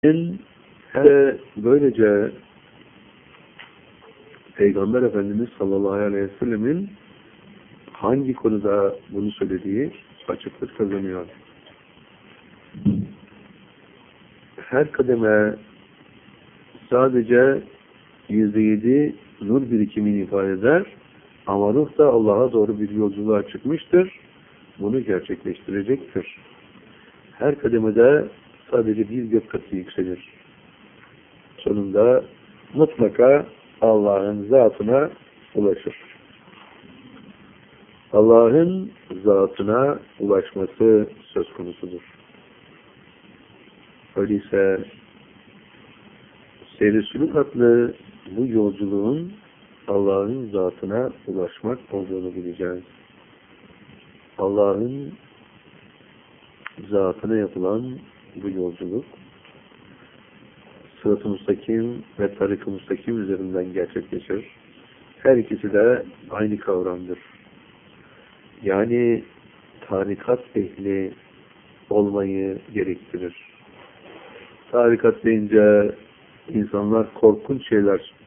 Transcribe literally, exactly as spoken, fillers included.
Ve böylece Peygamber Efendimiz sallallahu aleyhi ve sellemin hangi konuda bunu söylediği açıklık kazanıyor. Her kademe sadece yüzde yedi nur birikimini ifade eder ama ruh da Allah'a doğru bir yolculuğa çıkmıştır. Bunu gerçekleştirecektir. Her kademede sadece bir gök katı yükselir. Sonunda mutlaka Allah'ın zatına ulaşır. Allah'ın zatına ulaşması söz konusudur. Öyleyse Seyr-i Sülûk adlı bu yolculuğun Allah'ın zatına ulaşmak olduğunu bileceğiz. Allah'ın zatına yapılan bu yolculuk Sırat-ı Müstakim ve Tarik-ı Müstakim üzerinden gerçekleşir. Her ikisi de aynı kavramdır. Yani tarikat ehli olmayı gerektirir. Tarikat deyince insanlar korkunç şeyler